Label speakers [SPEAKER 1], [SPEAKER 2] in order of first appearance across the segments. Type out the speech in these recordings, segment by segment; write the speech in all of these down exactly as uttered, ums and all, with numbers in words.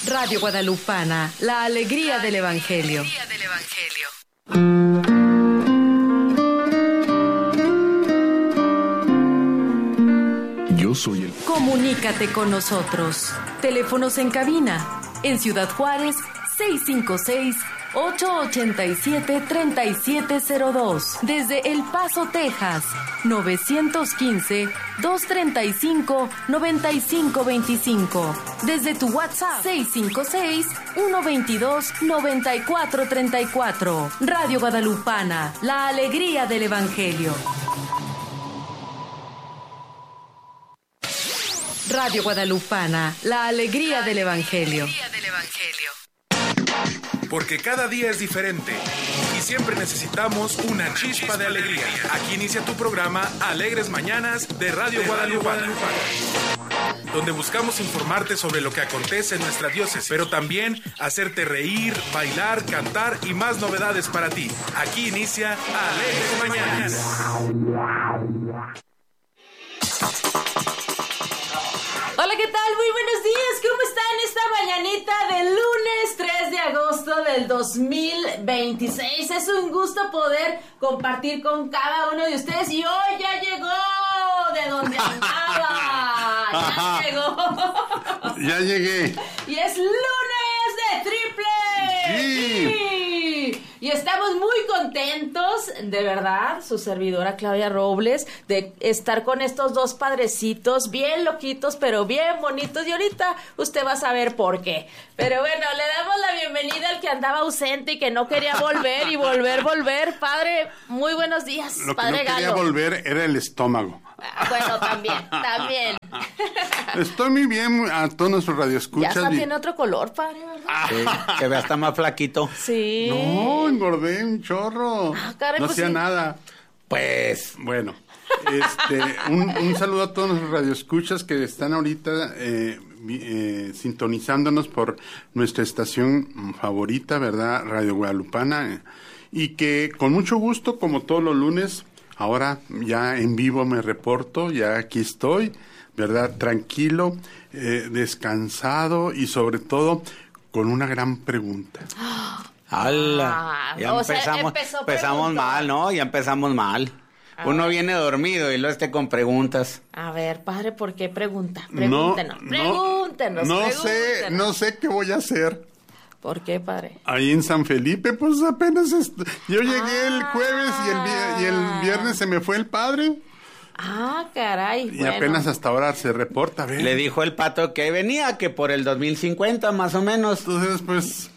[SPEAKER 1] Radio Guadalupana, la alegría del Evangelio.
[SPEAKER 2] La alegría del Evangelio.
[SPEAKER 3] Yo soy el...
[SPEAKER 1] Comunícate con nosotros. Teléfonos en cabina. En Ciudad Juárez, seis cinco seis, ocho ocho siete, tres siete cero dos. Desde El Paso, Texas, nueve uno cinco, dos tres cinco, nueve cinco dos cinco. Desde tu WhatsApp, seis cinco seis, uno dos dos, nueve cuatro tres cuatro. Radio Guadalupana, la alegría del Evangelio. Radio Guadalupana, la alegría del Evangelio.
[SPEAKER 2] La alegría del Evangelio.
[SPEAKER 4] Porque cada día es diferente y siempre necesitamos una chispa de alegría. Aquí inicia tu programa Alegres Mañanas de Radio Guadalupana, donde buscamos informarte sobre lo que acontece en nuestra diócesis, pero también hacerte reír, bailar, cantar y más novedades para ti. Aquí inicia Alegres Mañanas.
[SPEAKER 5] Hola, ¿qué tal? Muy buenos días, ¿cómo están esta mañanita del lunes tres de agosto del dos mil veintiséis? Es un gusto poder compartir con cada uno de ustedes y hoy ya llegó de donde andaba, ya llegó.
[SPEAKER 6] Ya llegué.
[SPEAKER 5] Y es lunes de triple.
[SPEAKER 6] Sí.
[SPEAKER 5] Y estamos muy contentos, de verdad, su servidora Claudia Robles, de estar con estos dos padrecitos, bien loquitos, pero bien bonitos. Y ahorita usted va a saber por qué. Pero bueno, le damos la bienvenida al que andaba ausente y que no quería volver y volver, volver. Padre, muy buenos días,
[SPEAKER 6] Lo que
[SPEAKER 5] Padre
[SPEAKER 6] no quería
[SPEAKER 5] Galo.
[SPEAKER 6] volver era el estómago.
[SPEAKER 5] Bueno, también, también.
[SPEAKER 6] Estoy muy bien a todos nuestros radioescuchas.
[SPEAKER 5] Ya está,
[SPEAKER 6] y...
[SPEAKER 5] tiene otro color, padre, ¿verdad?
[SPEAKER 7] Sí, que vea, está más flaquito.
[SPEAKER 5] Sí.
[SPEAKER 6] No, engordé un chorro.
[SPEAKER 5] Ah, caray,
[SPEAKER 6] no
[SPEAKER 5] pues
[SPEAKER 6] hacía
[SPEAKER 5] sí.
[SPEAKER 6] nada.
[SPEAKER 7] Pues,
[SPEAKER 6] Bueno, este, un, un saludo a todos nuestros radioescuchas que están ahorita eh, eh, sintonizándonos por nuestra estación favorita, ¿verdad? Radio Guadalupana. Eh, y que con mucho gusto, como todos los lunes, ahora ya en vivo me reporto, ya aquí estoy, ¿verdad? Tranquilo, eh, descansado y sobre todo con una gran pregunta.
[SPEAKER 7] ¡hala!
[SPEAKER 5] Ah,
[SPEAKER 7] Ya
[SPEAKER 5] o sea,
[SPEAKER 7] empezamos,
[SPEAKER 5] empezó
[SPEAKER 7] empezamos
[SPEAKER 5] preguntón.
[SPEAKER 7] mal, ¿no? Ya empezamos mal.
[SPEAKER 5] A
[SPEAKER 7] Uno
[SPEAKER 5] ver.
[SPEAKER 7] viene dormido y lo esté con preguntas.
[SPEAKER 5] A ver, padre, ¿por qué pregunta?
[SPEAKER 6] No,
[SPEAKER 5] Pregúntenos,
[SPEAKER 6] no,
[SPEAKER 5] pregúntenos,
[SPEAKER 6] no sé,
[SPEAKER 5] pregúntenos.
[SPEAKER 6] no sé qué voy a hacer.
[SPEAKER 5] ¿Por qué, padre?
[SPEAKER 6] Ahí en San Felipe, pues apenas est- yo llegué el jueves y el, vi- y el viernes se me fue el padre
[SPEAKER 5] Ah, caray.
[SPEAKER 6] y
[SPEAKER 5] bueno.
[SPEAKER 6] apenas hasta ahora se reporta, ¿ves?
[SPEAKER 7] Le dijo el pato que venía, que por el dos mil cincuenta más o menos.
[SPEAKER 6] Entonces, pues,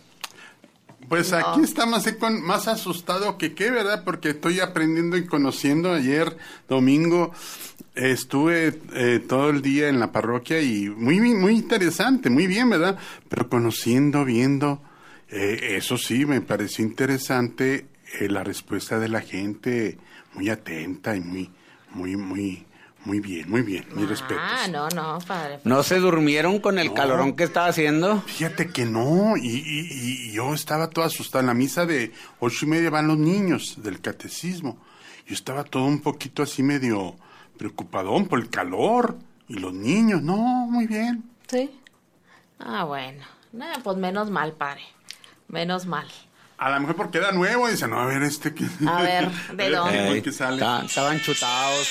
[SPEAKER 6] pues
[SPEAKER 5] No.
[SPEAKER 6] aquí estamos así con más asustado que qué, ¿verdad? Porque estoy aprendiendo y conociendo. Ayer, domingo, eh, estuve eh, todo el día en la parroquia y muy, bien- muy interesante, muy bien, ¿verdad? Pero conociendo, viendo, eh, eso sí, me pareció interesante eh, la respuesta de la gente, muy atenta y muy, muy, muy, muy bien, muy bien, mis respetos.
[SPEAKER 5] Ah, no, no, padre.
[SPEAKER 7] ¿No se durmieron con el
[SPEAKER 6] No.
[SPEAKER 7] calorón que estaba haciendo?
[SPEAKER 6] Fíjate que no, y, y- y yo estaba todo asustado. En la misa de ocho y media van los niños del catecismo. Yo estaba todo un poquito así medio preocupadón por el calor. Y los niños, no, muy bien.
[SPEAKER 5] Sí. Ah, bueno. Nah, pues menos mal, padre. Menos mal.
[SPEAKER 6] A lo mejor porque era nuevo, y dicen, no, a ver, este que...
[SPEAKER 5] A ver, ¿de
[SPEAKER 6] a ver,
[SPEAKER 5] dónde?
[SPEAKER 6] ¿qué-
[SPEAKER 7] Ey,
[SPEAKER 6] qué sale?
[SPEAKER 7] ta- estaban chutados.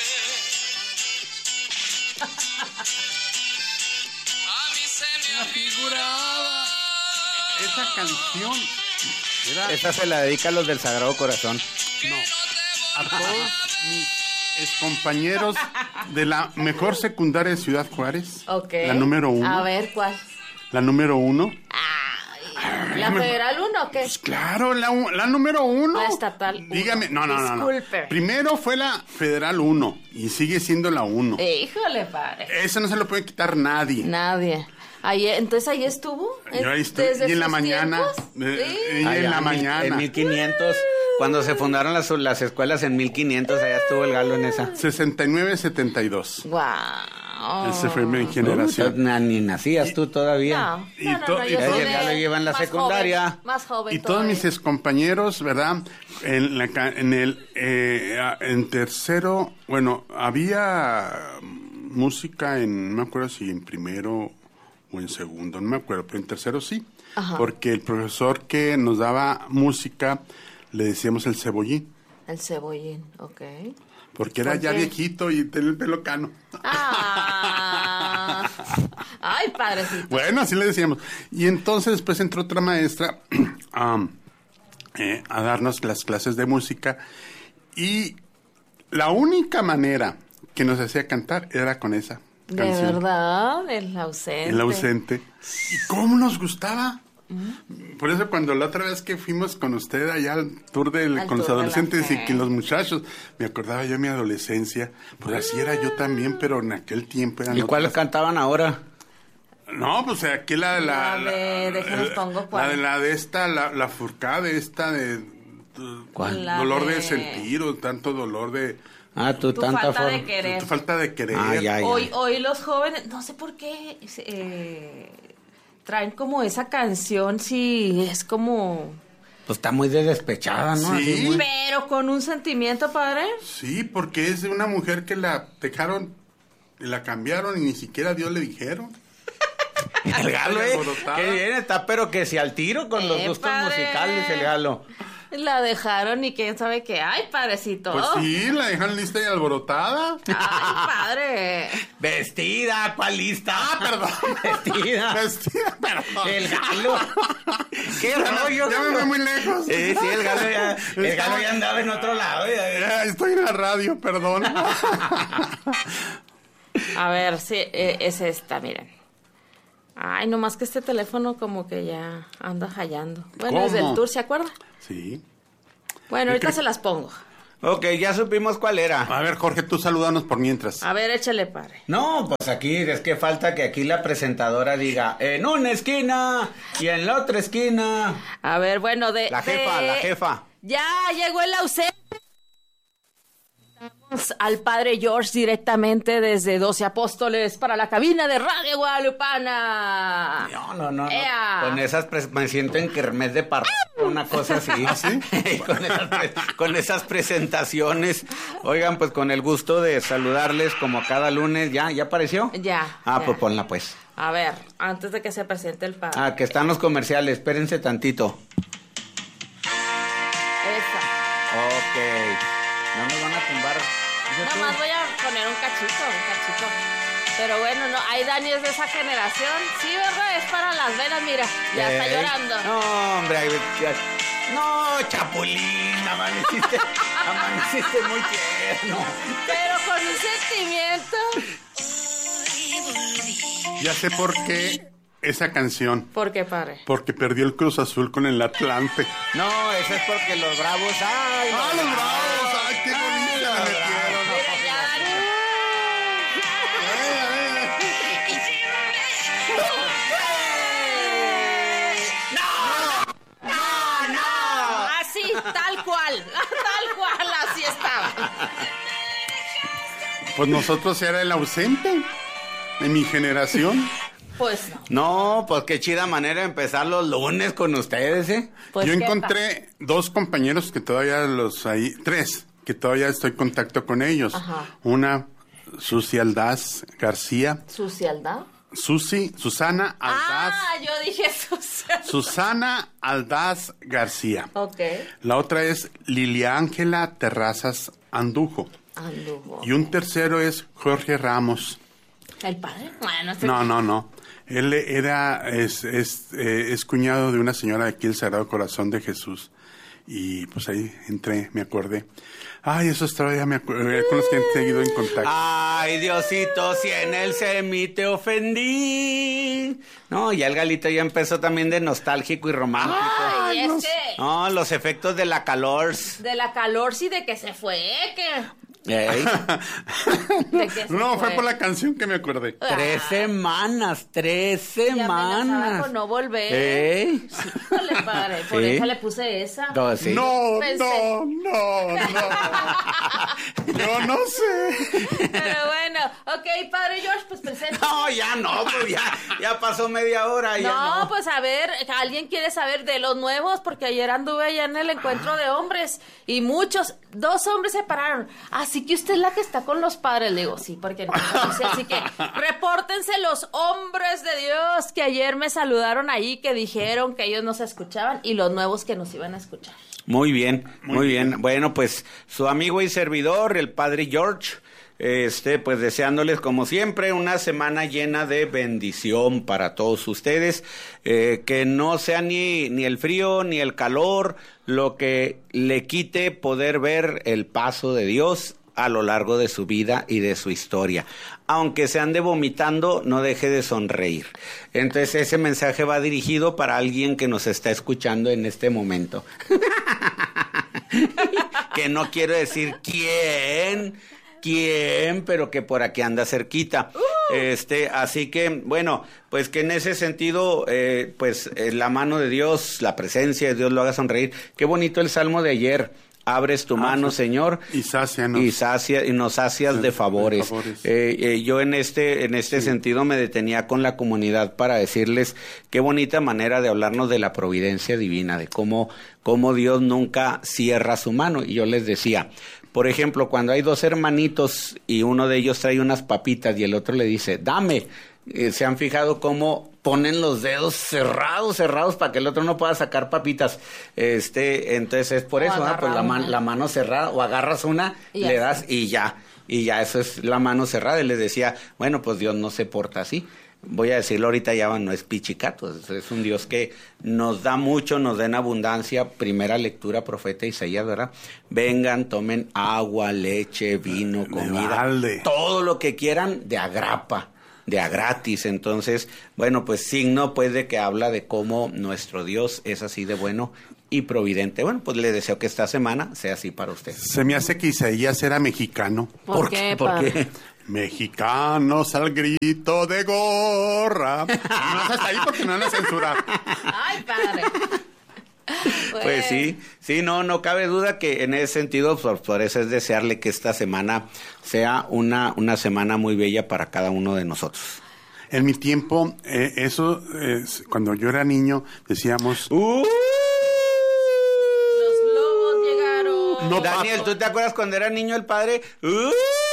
[SPEAKER 6] Esa canción era
[SPEAKER 7] Esa se la dedica a los del Sagrado Corazón.
[SPEAKER 6] a todos mis excompañeros de la mejor secundaria de Ciudad Juárez.
[SPEAKER 5] Ok.
[SPEAKER 6] La número uno.
[SPEAKER 5] A ver, ¿cuál?
[SPEAKER 6] La número uno.
[SPEAKER 5] ¿La Federal uno o qué?
[SPEAKER 6] Pues claro, la, u- la número uno.
[SPEAKER 5] La estatal uno.
[SPEAKER 6] Dígame, no, no, no, no.
[SPEAKER 5] Disculpe.
[SPEAKER 6] Primero fue la federal uno y sigue siendo la uno.
[SPEAKER 5] Híjole, padre.
[SPEAKER 6] Eso no se lo puede quitar nadie.
[SPEAKER 5] Nadie. Ahí, entonces ahí estuvo.
[SPEAKER 6] Yo ahí estoy,
[SPEAKER 5] ¿Desde
[SPEAKER 6] y en la
[SPEAKER 5] sus
[SPEAKER 6] mañana,
[SPEAKER 5] tiempos?
[SPEAKER 6] eh,
[SPEAKER 5] Sí.
[SPEAKER 6] eh, y
[SPEAKER 7] Allá
[SPEAKER 6] en la
[SPEAKER 7] mil-
[SPEAKER 6] mañana.
[SPEAKER 7] En mil quinientos, cuando se fundaron las, las escuelas en mil quinientos, allá estuvo el Galo en esa.
[SPEAKER 6] sesenta y nueve setenta y dos.
[SPEAKER 5] Guau.
[SPEAKER 6] Ese fue mi
[SPEAKER 7] Uh,
[SPEAKER 6] generación.
[SPEAKER 7] na- ni nacías tú todavía.
[SPEAKER 5] No,
[SPEAKER 6] Y
[SPEAKER 5] no, no,
[SPEAKER 6] to-
[SPEAKER 5] no,
[SPEAKER 6] y
[SPEAKER 5] yo
[SPEAKER 6] todo-
[SPEAKER 5] soy
[SPEAKER 6] el
[SPEAKER 5] de-
[SPEAKER 7] Galo lleva en la
[SPEAKER 5] más
[SPEAKER 7] secundaria.
[SPEAKER 5] joven, más joven
[SPEAKER 6] Y todos mis
[SPEAKER 5] todavía.
[SPEAKER 6] excompañeros, ¿verdad? En, la, ca- en el eh, a- en tercero, bueno, había música en, no me acuerdo si en primero o o en segundo, no me acuerdo, pero en tercero sí.
[SPEAKER 5] Ajá.
[SPEAKER 6] Porque el profesor que nos daba música le decíamos el cebollín.
[SPEAKER 5] El cebollín, ok.
[SPEAKER 6] Porque era
[SPEAKER 5] ¿Por
[SPEAKER 6] ya
[SPEAKER 5] qué?
[SPEAKER 6] viejito y tenía el pelo cano.
[SPEAKER 5] Ah. Ay, padrecito.
[SPEAKER 6] Bueno, así le decíamos. Y entonces después entró otra maestra um, eh, a darnos las clases de música. Y la única manera que nos hacía cantar era con esa
[SPEAKER 5] De
[SPEAKER 6] canción.
[SPEAKER 5] verdad, el ausente.
[SPEAKER 6] El ausente. ¿Y cómo nos gustaba? Por eso cuando la otra vez que fuimos con usted allá al tour del,
[SPEAKER 5] Al
[SPEAKER 6] con los
[SPEAKER 5] tour de la
[SPEAKER 6] adolescentes y
[SPEAKER 5] fe.
[SPEAKER 6] que los muchachos, me acordaba yo de mi adolescencia, pues así era yo también, pero en aquel tiempo eran
[SPEAKER 7] ¿Y cuáles
[SPEAKER 6] otras-
[SPEAKER 7] cantaban ahora?
[SPEAKER 6] No, pues aquí la... La,
[SPEAKER 5] La de- déjanos
[SPEAKER 6] la-
[SPEAKER 5] pongo
[SPEAKER 6] la
[SPEAKER 5] cuál.
[SPEAKER 6] de la de esta, la, la furcada de esta de...
[SPEAKER 7] ¿Cuál?
[SPEAKER 5] La
[SPEAKER 6] dolor de...
[SPEAKER 5] de-
[SPEAKER 6] sentir o tanto dolor de...
[SPEAKER 7] Ah, tú
[SPEAKER 5] Tu
[SPEAKER 7] tanta
[SPEAKER 5] falta
[SPEAKER 7] for-
[SPEAKER 5] de querer.
[SPEAKER 6] Tu falta de querer.
[SPEAKER 7] Ah, ya, ya.
[SPEAKER 5] Hoy, hoy los jóvenes, no sé por qué, eh, traen como esa canción, sí, es como...
[SPEAKER 7] Pues está muy de despechada, ¿no?
[SPEAKER 6] Sí.
[SPEAKER 7] Así muy-
[SPEAKER 5] Pero con un sentimiento, padre.
[SPEAKER 6] Sí, porque es de una mujer que la dejaron, la cambiaron y ni siquiera a Dios le dijeron.
[SPEAKER 7] El galo,
[SPEAKER 6] Estoy
[SPEAKER 7] eh.
[SPEAKER 6] alborotada.
[SPEAKER 7] Que bien está, pero que si al tiro con los
[SPEAKER 5] Eh,
[SPEAKER 7] gustos
[SPEAKER 5] padre.
[SPEAKER 7] musicales, el galo.
[SPEAKER 5] La dejaron y quién sabe qué. Ay, padrecito.
[SPEAKER 6] Pues sí, la dejaron lista y alborotada.
[SPEAKER 5] Ay, padre.
[SPEAKER 7] Vestida, ¿cuál lista?
[SPEAKER 6] Ah, perdón.
[SPEAKER 7] Vestida.
[SPEAKER 6] Vestida, perdón.
[SPEAKER 7] El galo. ¿Qué rollo?
[SPEAKER 6] Ya me voy muy lejos.
[SPEAKER 7] Sí, sí, el galo ya, el galo ya andaba en otro lado. ya-
[SPEAKER 6] Ya, estoy en la radio, perdón.
[SPEAKER 5] A ver, sí, eh, es esta, miren. Ay, nomás que este teléfono como que ya anda hallando. Bueno, es del
[SPEAKER 6] ¿Cómo?
[SPEAKER 5] tour, ¿se acuerda?
[SPEAKER 6] Sí.
[SPEAKER 5] Bueno, ahorita
[SPEAKER 6] creo-
[SPEAKER 5] se las pongo.
[SPEAKER 7] Ok, ya supimos cuál era.
[SPEAKER 6] A ver, Jorge, tú salúdanos por mientras.
[SPEAKER 5] A ver, échale, padre.
[SPEAKER 7] No, pues aquí es que falta que aquí la presentadora diga en una esquina y en la otra esquina.
[SPEAKER 5] A ver, bueno, de...
[SPEAKER 7] La jefa,
[SPEAKER 5] de-
[SPEAKER 7] la jefa.
[SPEAKER 5] Ya llegó el ausente. Al padre George directamente desde doce Apóstoles para la cabina de Radio Guadalupana.
[SPEAKER 7] No, no, no. no.
[SPEAKER 5] Ea.
[SPEAKER 7] Con esas pres- me siento en kermés de parto, una cosa así.
[SPEAKER 6] sí?
[SPEAKER 7] con, esas pre- con esas presentaciones. Oigan, pues con el gusto de saludarles como cada lunes. ¿Ya? ¿Ya apareció?
[SPEAKER 5] Ya,
[SPEAKER 7] Ah,
[SPEAKER 5] ya.
[SPEAKER 7] pues ponla pues.
[SPEAKER 5] A ver, antes de que se presente el padre.
[SPEAKER 7] Ah, que están los comerciales. Espérense tantito.
[SPEAKER 5] Esa.
[SPEAKER 7] Ok. No nos van a tumbar. Fíjate.
[SPEAKER 5] Nomás voy a poner un cachito, un cachito. Pero bueno, no, ahí Dani es de esa generación. Sí, ¿verdad? Es para las venas, mira. Ya está
[SPEAKER 7] Eh,
[SPEAKER 5] llorando.
[SPEAKER 7] No, hombre. ahí- ya- No, Chapulín, amaneciste, amaneciste muy tierno.
[SPEAKER 5] Pero con un sentimiento.
[SPEAKER 6] Ya sé por qué esa canción.
[SPEAKER 5] ¿Por qué, padre?
[SPEAKER 6] Porque perdió el Cruz Azul con el Atlante.
[SPEAKER 7] No, eso es porque los bravos. ¡Ay,
[SPEAKER 6] ¡Ah, los bravos! ¡Ay, qué bonita la
[SPEAKER 7] los
[SPEAKER 6] metieron!
[SPEAKER 5] Mira, ya, Dani. Así, tal cual. Tal cual, así estaba.
[SPEAKER 6] Pues nosotros era el ausente de mi generación.
[SPEAKER 5] Pues no.
[SPEAKER 7] No, pues qué chida manera de empezar los lunes con ustedes, ¿eh?
[SPEAKER 5] Pues,
[SPEAKER 6] Yo
[SPEAKER 5] ¿qué
[SPEAKER 6] encontré dos compañeros que todavía los hay, tres, que todavía estoy en contacto con ellos.
[SPEAKER 5] Ajá.
[SPEAKER 6] Una, Susi Aldaz García.
[SPEAKER 5] pa- ¿Sucialdad?
[SPEAKER 6] Susi, Susana Aldaz.
[SPEAKER 5] Ah, yo dije sucialdad.
[SPEAKER 6] Susana Aldaz García.
[SPEAKER 5] Ok.
[SPEAKER 6] La otra es Lilia Ángela Terrazas Andujo.
[SPEAKER 5] Anduvo.
[SPEAKER 6] Y un tercero es Jorge Ramos.
[SPEAKER 5] ¿El padre? Bueno, este-
[SPEAKER 6] No, no, no. Él era, es, es, eh, es cuñado de una señora de aquí, el Sagrado Corazón de Jesús. Y pues ahí entré, me acordé. Ay, eso todavía me acuerdo, con los que he seguido en contacto.
[SPEAKER 7] Ay, Diosito, si en el semi te ofendí. No, ya el galito ya empezó también de nostálgico y romántico.
[SPEAKER 5] Ay, es que
[SPEAKER 7] No, los efectos de la calor.
[SPEAKER 5] de la calor sí de que se fue, que
[SPEAKER 7] Ey,
[SPEAKER 5] de que se
[SPEAKER 6] No, fue por la canción que me acordé.
[SPEAKER 7] tres
[SPEAKER 5] Ah,
[SPEAKER 7] semanas, tres
[SPEAKER 5] y amenazaba
[SPEAKER 7] semanas.
[SPEAKER 5] con no volver.
[SPEAKER 7] Ey.
[SPEAKER 5] Híjole, padre, por
[SPEAKER 7] Sí.
[SPEAKER 5] eso le puse esa.
[SPEAKER 7] No, sí.
[SPEAKER 6] No,
[SPEAKER 5] Pensé.
[SPEAKER 6] no, no, no. Yo no sé.
[SPEAKER 5] Pero bueno, ok, padre George, pues presente.
[SPEAKER 7] No, ya no, pues ya, ya pasó media hora. Ya
[SPEAKER 5] No,
[SPEAKER 7] no,
[SPEAKER 5] pues a ver, alguien quiere saber de los nuevos, porque ayer anduve allá en el encuentro de hombres y muchos, dos hombres se pararon. Así así que usted es la que está con los padres. Le digo, sí, porque no. Así que repórtense los hombres de Dios que ayer me saludaron ahí, que dijeron que ellos nos escuchaban y los nuevos que nos iban a escuchar.
[SPEAKER 7] Muy bien, muy, muy bien. bien. Bueno, pues su amigo y servidor, el padre George, este, pues deseándoles como siempre una semana llena de bendición para todos ustedes, eh, que no sea ni, ni el frío ni el calor lo que le quite poder ver el paso de Dios a lo largo de su vida y de su historia. Aunque se ande vomitando, no deje de sonreír. Entonces ese mensaje va dirigido para alguien que nos está escuchando en este momento. Que no quiero decir quién, quién, pero que por aquí anda cerquita. Uh. Este, así que, bueno, pues que en ese sentido, eh, pues eh, la mano de Dios, la presencia de Dios lo haga sonreír. Qué bonito el salmo de ayer. Abres tu ah, mano, Señor,
[SPEAKER 6] y sácianos.
[SPEAKER 7] y sacia y nos sacias de favores. De favores. Eh, eh, yo en este en este sí. sentido me detenía con la comunidad para decirles qué bonita manera de hablarnos de la providencia divina, de cómo cómo Dios nunca cierra su mano. Y yo les decía, por ejemplo, cuando hay dos hermanitos y uno de ellos trae unas papitas y el otro le dice, dame. Eh, ¿Se han fijado cómo ponen los dedos cerrados, cerrados para que el otro no pueda sacar papitas? Este, entonces es por o eso, ¿ah? Pues la, man, la mano cerrada, o agarras una, y le das y ya, y ya eso es la mano cerrada. Y les decía, bueno, pues Dios no se porta así. Voy a decirlo ahorita, ya no es pichicato, es un Dios que nos da mucho, nos da en abundancia. Primera lectura, profeta Isaías, ¿verdad? Vengan, tomen agua, leche, vino, comida,
[SPEAKER 6] vale.
[SPEAKER 7] todo lo que quieran de agrapa, de a gratis. Entonces, bueno, pues signo pues de que habla de cómo nuestro Dios es así de bueno y providente. Bueno, pues le deseo que esta semana sea así para usted.
[SPEAKER 6] Se me hace que Isaías era mexicano.
[SPEAKER 5] ¿Por, ¿Por qué? ¿Por qué?
[SPEAKER 6] Mexicanos al grito de gorra. No hasta ahí porque no van a censurar.
[SPEAKER 5] Ay, padre.
[SPEAKER 7] Pues, pues sí, sí, no, no cabe duda que en ese sentido, por, por eso es desearle que esta semana sea una, una semana muy bella para cada uno de nosotros.
[SPEAKER 6] En mi tiempo, eh, eso, eh, cuando yo era niño, decíamos...
[SPEAKER 7] ¡Uh!
[SPEAKER 5] Los lobos llegaron.
[SPEAKER 7] No, Daniel, pato. ¿Tú te acuerdas cuando era niño el padre? ¡Uh!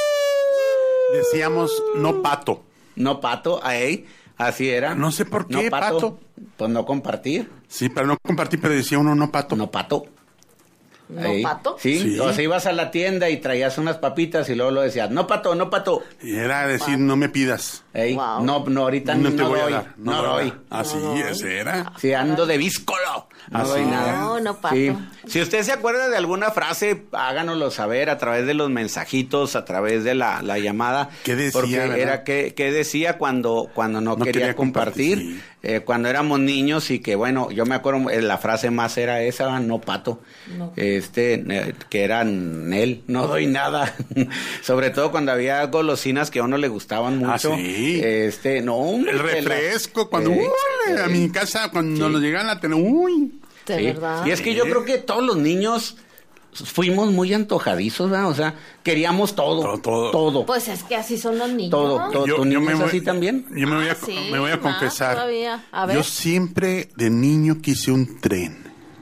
[SPEAKER 6] Decíamos, no pato.
[SPEAKER 7] No pato, ahí, así era.
[SPEAKER 6] No sé por qué,
[SPEAKER 7] no pato.
[SPEAKER 6] pato.
[SPEAKER 7] Pues no compartir.
[SPEAKER 6] Sí, para no compartir, pero decía uno no pato.
[SPEAKER 7] No pato.
[SPEAKER 5] ¿No
[SPEAKER 7] Ahí.
[SPEAKER 5] pato?
[SPEAKER 7] Sí,
[SPEAKER 6] sí,
[SPEAKER 7] o sea, ibas a la tienda y traías unas papitas y luego lo decías, no pato, no pato.
[SPEAKER 6] Y era decir, no me pidas.
[SPEAKER 7] Ey, wow. No, no, ahorita
[SPEAKER 6] no,
[SPEAKER 7] no
[SPEAKER 6] te
[SPEAKER 7] no
[SPEAKER 6] voy
[SPEAKER 7] doy,
[SPEAKER 6] a dar.
[SPEAKER 7] No, no doy.
[SPEAKER 6] Así,
[SPEAKER 5] no
[SPEAKER 6] ese era.
[SPEAKER 7] Sí, ando de víscolo. No
[SPEAKER 6] Así
[SPEAKER 7] doy nada.
[SPEAKER 5] No, no pato.
[SPEAKER 7] Sí. Si usted se acuerda de alguna frase, háganoslo saber a través de los mensajitos, a través de la, la llamada.
[SPEAKER 6] ¿Qué decía,
[SPEAKER 7] Porque
[SPEAKER 6] verdad?
[SPEAKER 7] era que, que decía cuando, cuando no,
[SPEAKER 6] no
[SPEAKER 7] quería,
[SPEAKER 6] quería
[SPEAKER 7] compartir,
[SPEAKER 6] compartir sí.
[SPEAKER 7] eh, cuando éramos niños y que bueno, yo me acuerdo, eh, la frase más era esa, no pato.
[SPEAKER 5] No.
[SPEAKER 7] Este, eh, que eran él, no doy nada. Sobre todo cuando había golosinas que a uno le gustaban mucho.
[SPEAKER 6] Ah, sí.
[SPEAKER 7] Este, no, hombre,
[SPEAKER 6] el refresco,
[SPEAKER 7] la,
[SPEAKER 6] cuando
[SPEAKER 7] eh,
[SPEAKER 6] uy,
[SPEAKER 7] eh,
[SPEAKER 6] a mi casa, cuando
[SPEAKER 7] sí.
[SPEAKER 6] nos llegan a tener, uy.
[SPEAKER 5] ¿De
[SPEAKER 7] sí.
[SPEAKER 5] verdad?
[SPEAKER 7] Y es que yo creo que todos los niños fuimos muy antojadizos, ¿verdad? O sea, queríamos todo, todo,
[SPEAKER 6] todo.
[SPEAKER 7] todo.
[SPEAKER 5] Pues es que así son los niños.
[SPEAKER 7] Todo, todo.
[SPEAKER 6] Yo,
[SPEAKER 7] ¿Tu
[SPEAKER 6] yo
[SPEAKER 7] niño
[SPEAKER 6] me
[SPEAKER 7] es
[SPEAKER 6] voy,
[SPEAKER 7] así también?
[SPEAKER 6] Yo me voy a,
[SPEAKER 5] Ah, sí,
[SPEAKER 6] me voy a
[SPEAKER 5] más
[SPEAKER 6] confesar.
[SPEAKER 5] todavía. A ver.
[SPEAKER 6] Yo siempre de niño quise un tren.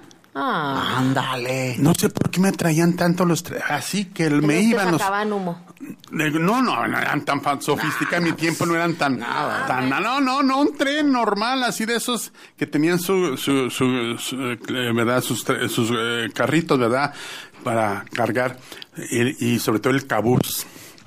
[SPEAKER 5] Ah.
[SPEAKER 7] Ándale.
[SPEAKER 6] No sé por qué me atraían tanto los trenes. Así que
[SPEAKER 5] Pero
[SPEAKER 6] me
[SPEAKER 5] te
[SPEAKER 6] iban los...
[SPEAKER 5] sacaban humo.
[SPEAKER 6] No, no, no eran tan sofisticados. En mi tiempo no eran tan...
[SPEAKER 7] Nada.
[SPEAKER 6] tan no, no, no, un tren normal, así de esos que tenían su... su, su, su eh, ¿verdad? Sus, sus eh, carritos, ¿verdad? Para cargar. Y, y sobre todo el cabús.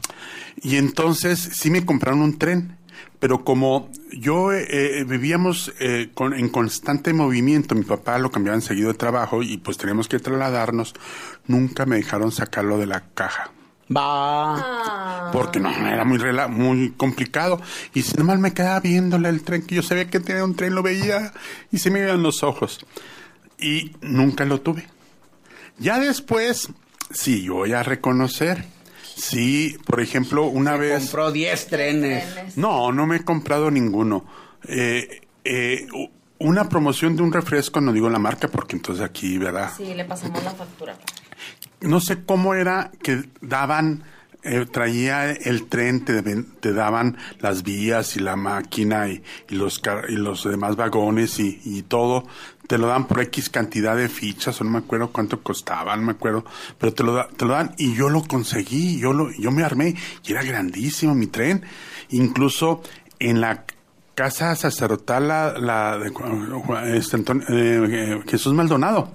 [SPEAKER 6] Y entonces sí me compraron un tren. Pero como yo eh, vivíamos eh, con, en constante movimiento, mi papá lo cambiaban seguido de trabajo y pues teníamos que trasladarnos, nunca me dejaron sacarlo de la caja.
[SPEAKER 7] Va.
[SPEAKER 5] Ah.
[SPEAKER 6] Porque no, era muy rela- muy complicado. Y si nomás me quedaba viéndole el tren, que yo sabía que tenía un tren, lo veía y se me iban los ojos. Y nunca lo tuve. Ya después, sí, yo voy a reconocer... Sí, por ejemplo, una
[SPEAKER 7] Se
[SPEAKER 6] vez...
[SPEAKER 7] compró diez trenes.
[SPEAKER 6] No, no me he comprado ninguno. Eh, eh, una promoción de un refresco, no digo la marca porque entonces aquí, ¿verdad?
[SPEAKER 5] Sí, le pasamos la factura.
[SPEAKER 6] No sé cómo era que daban eh, traía el tren, te, te daban las vías y la máquina y, y los car- y los demás vagones y, y todo, te lo dan por X cantidad de fichas, o no me acuerdo cuánto costaba, no me acuerdo, pero te lo, da, te lo dan y yo lo conseguí, yo lo, yo me armé y era grandísimo mi tren, incluso en la casa sacerdotal la, la de este, Antonio, eh, Jesús Maldonado,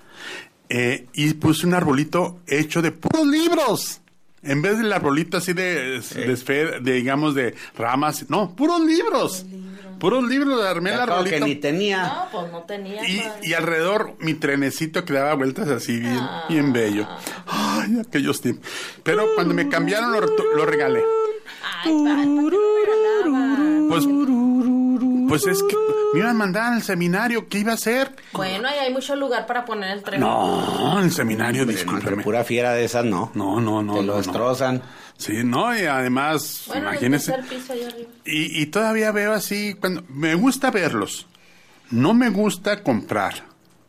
[SPEAKER 6] eh, y puse un arbolito hecho de puros libros. En vez del arbolito así de, sí. de, esfer, de, digamos, de ramas, no, puros libros. Libro. Puros libros, armé el arbolito.
[SPEAKER 7] Que ni tenía.
[SPEAKER 5] No, pues no tenía.
[SPEAKER 6] Y, y alrededor mi trenecito que daba vueltas así, bien, ah. bien bello. Ay, aquellos tiempos. Pero cuando me cambiaron lo, lo regalé.
[SPEAKER 5] Ay, ¿para qué lo regalaba?
[SPEAKER 6] Pues, pues es que me iban a mandar al seminario, ¿qué iba a hacer?
[SPEAKER 5] Bueno, ahí hay mucho lugar para poner el tren.
[SPEAKER 6] No, el seminario, discúlpeme.
[SPEAKER 7] Pura fiera de esas, no.
[SPEAKER 6] No, no, no.
[SPEAKER 7] Te lo
[SPEAKER 6] no,
[SPEAKER 7] destrozan.
[SPEAKER 6] No. Sí, no, y además,
[SPEAKER 5] bueno,
[SPEAKER 6] imagínese.
[SPEAKER 5] El piso ahí arriba.
[SPEAKER 6] Y, y todavía veo así, cuando me gusta verlos, no me gusta comprar.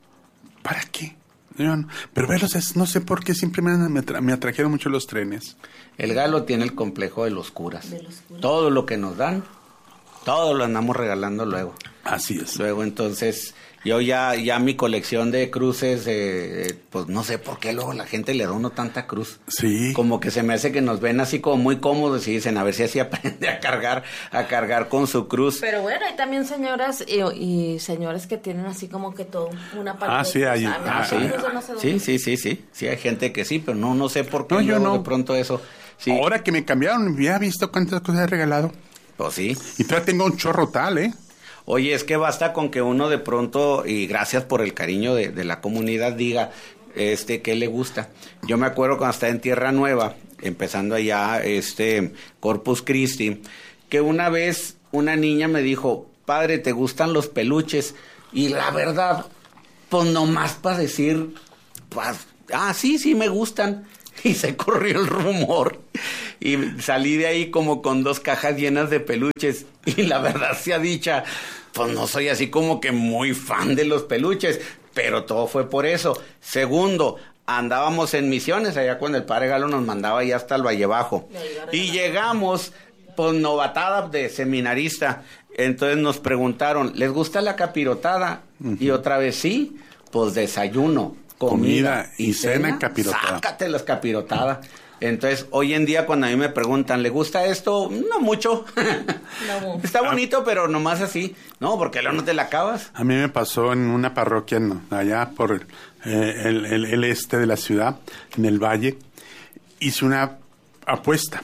[SPEAKER 6] ¿Para qué? Yo no, pero verlos es, no sé por qué siempre me, me, tra- me atrajeron mucho los trenes.
[SPEAKER 7] El Galo tiene el complejo de los curas. De los curas. Todo lo que nos dan, todo lo andamos regalando luego.
[SPEAKER 6] Así es.
[SPEAKER 7] Luego, entonces, yo ya ya mi colección de cruces, eh, eh, pues no sé por qué luego la gente le da uno tanta cruz.
[SPEAKER 6] Sí.
[SPEAKER 7] Como que se me hace que nos ven así como muy cómodos y dicen, a ver si así aprende a cargar, a cargar con su cruz.
[SPEAKER 5] Pero bueno, hay también señoras y, y señores que tienen así como que todo una parte.
[SPEAKER 6] Ah, sí, hay.
[SPEAKER 7] Ah, sí. No sé sí, sí, sí, sí. Sí, hay gente que sí, pero no, no sé por qué. No, yo no. De pronto eso. Sí.
[SPEAKER 6] Ahora que me cambiaron, ¿ya visto cuántas cosas he regalado?
[SPEAKER 7] Pues sí.
[SPEAKER 6] Y todavía tengo un chorro tal, ¿eh?
[SPEAKER 7] Oye, es que basta con que uno de pronto, y gracias por el cariño de, de la comunidad, diga este qué le gusta. Yo me acuerdo cuando estaba en Tierra Nueva, empezando allá este Corpus Christi, que una vez una niña me dijo, padre, ¿te gustan los peluches? Y la verdad, pues nomás para decir, pues, ah, sí, sí me gustan. Y se corrió el rumor y salí de ahí como con dos cajas llenas de peluches y la verdad sea dicha, pues no soy así como que muy fan de los peluches, pero todo fue por eso. Segundo, andábamos en misiones allá cuando el padre Galo nos mandaba allá hasta el Valle Bajo y llegamos pues novatada de seminarista, entonces nos preguntaron, ¿les gusta la capirotada? Uh-huh. Y otra vez sí, pues desayuno, comida, comida y cena, cena capirotada. Sácate las capirotadas. Entonces, hoy en día cuando a mí me preguntan, ¿le gusta esto? No mucho. No. Está bonito, pero nomás así. No, porque luego no te la acabas.
[SPEAKER 6] A mí me pasó en una parroquia no, allá por eh, el, el, el este de la ciudad, en el valle. Hice una apuesta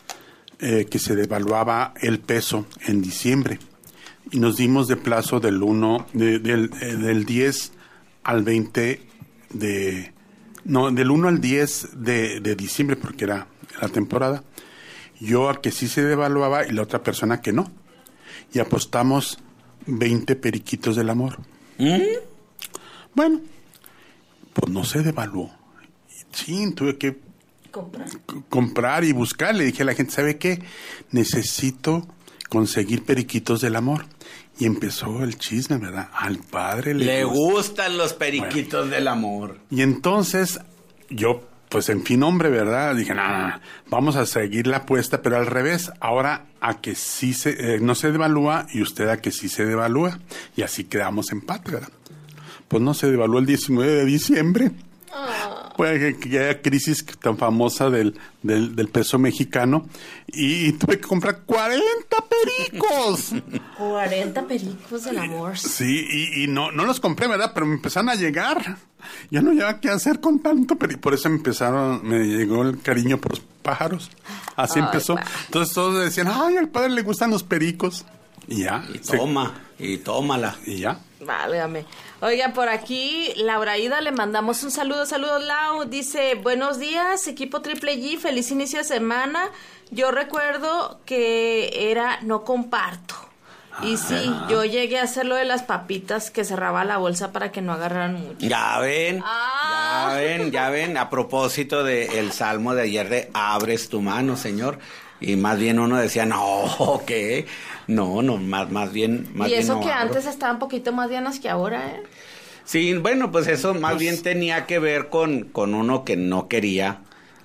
[SPEAKER 6] eh, que se devaluaba el peso en diciembre. Y nos dimos de plazo del uno, de, del, eh, del diez al veinte de... No, del uno al diez de, de diciembre, porque era la temporada. Yo a que sí se devaluaba y la otra persona que no. Y apostamos veinte periquitos del amor. ¿Mm? Bueno, pues no se devaluó. Sí, tuve que comprar. C- comprar y buscar. Le dije a la gente, ¿sabe qué? Necesito conseguir periquitos del amor. Y empezó el chisme, ¿verdad? Al padre le,
[SPEAKER 7] le gusta. gustan los periquitos bueno. del amor.
[SPEAKER 6] Y entonces yo, pues en fin, hombre, ¿verdad? Dije, no, no, no, vamos a seguir la apuesta, pero al revés. Ahora a que sí se, eh, no se devalúa y usted a que sí se devalúa. Y así quedamos empate, ¿verdad? Pues no se devaluó el diecinueve de diciembre. Oh. Pues aquella crisis tan famosa del, del, del peso mexicano y tuve que comprar cuarenta pericos.
[SPEAKER 5] cuarenta pericos del amor.
[SPEAKER 6] Sí, y, y no, no los compré, ¿verdad? Pero me empezaron a llegar. Ya no llevaba qué hacer con tanto perico. Por eso me empezaron, me llegó el cariño por los pájaros. Así ay, empezó. Pa. Entonces todos decían, ay, al padre le gustan los pericos. Y ya.
[SPEAKER 7] Y toma, se... y tómala.
[SPEAKER 6] Y ya.
[SPEAKER 5] Válgame. Oiga, por aquí, Laura Ida, le mandamos un saludo. Saludos, Lau. Dice, buenos días, equipo Triple G, feliz inicio de semana. Yo recuerdo que era no comparto. Y sí, yo llegué a hacer lo de las papitas que cerraba la bolsa para que no agarraran mucho.
[SPEAKER 7] Ya ven,
[SPEAKER 5] ah.
[SPEAKER 7] ya ven, ya ven. A propósito del salmo de ayer de abres tu mano, Señor. Y más bien uno decía, no, ¿qué? No, no, más, más bien... Más
[SPEAKER 5] y eso
[SPEAKER 7] bien no
[SPEAKER 5] que
[SPEAKER 7] abro.
[SPEAKER 5] Antes estaban un poquito más llenas que ahora, ¿eh?
[SPEAKER 7] Sí, bueno, pues eso más pues, bien tenía que ver con, con uno que no quería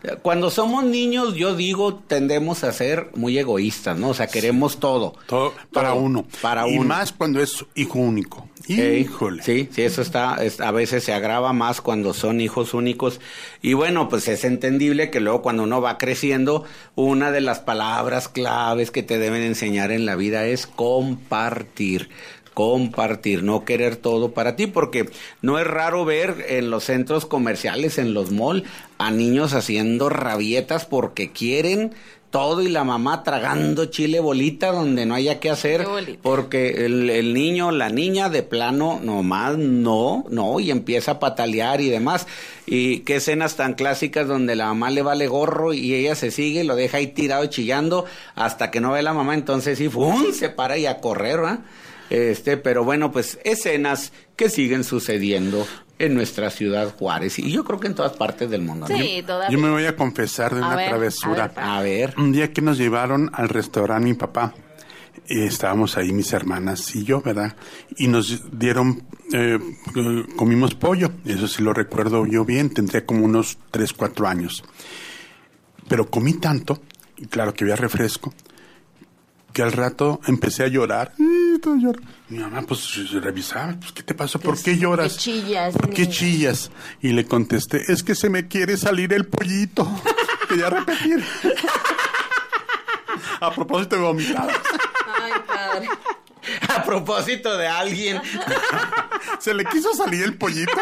[SPEAKER 7] Cuando somos niños, yo digo, tendemos a ser muy egoístas, ¿no? O sea, queremos todo.
[SPEAKER 6] Todo para
[SPEAKER 7] todo,
[SPEAKER 6] uno.
[SPEAKER 7] Para
[SPEAKER 6] y
[SPEAKER 7] uno.
[SPEAKER 6] más cuando es hijo único.
[SPEAKER 7] Híjole. Eh, sí, sí, eso está, es, a veces se agrava más cuando son hijos únicos. Y bueno, pues es entendible que luego cuando uno va creciendo, una de las palabras claves que te deben enseñar en la vida es compartir. Compartir, no querer todo para ti, porque no es raro ver en los centros comerciales, en los malls, a niños haciendo rabietas porque quieren todo y la mamá tragando chile bolita donde no haya que hacer, porque el, el niño, la niña de plano nomás no, no, y empieza a patalear y demás. Y qué escenas tan clásicas donde la mamá le vale gorro y ella se sigue, lo deja ahí tirado chillando hasta que no ve la mamá, entonces sí, ¡fum!, se para y a correr, ¿verdad? Este, pero bueno, pues escenas que siguen sucediendo en nuestra ciudad Juárez y yo creo que en todas partes del mundo.
[SPEAKER 5] Sí,
[SPEAKER 6] ¿no?
[SPEAKER 5] todavía.
[SPEAKER 6] Yo me voy a confesar de
[SPEAKER 5] a
[SPEAKER 6] una
[SPEAKER 5] ver,
[SPEAKER 6] travesura.
[SPEAKER 5] A ver,
[SPEAKER 7] a ver.
[SPEAKER 6] Un día que nos llevaron al restaurante mi papá, eh, estábamos ahí mis hermanas y yo, ¿verdad? Y nos dieron, eh, eh, comimos pollo, eso sí lo recuerdo yo bien, tendría como unos tres, cuatro años. Pero comí tanto, y claro que había refresco, que al rato empecé a llorar. Mi mamá pues revisaba, pues, ¿qué te pasó? ¿Por qué lloras?
[SPEAKER 5] ¿Qué chillas?
[SPEAKER 6] ¿Por qué chillas? Y le contesté, es que se me quiere salir el pollito. Quería repetir. A propósito de vomitadas.
[SPEAKER 5] Ay, padre.
[SPEAKER 7] A propósito de alguien.
[SPEAKER 6] Se le quiso salir el pollito.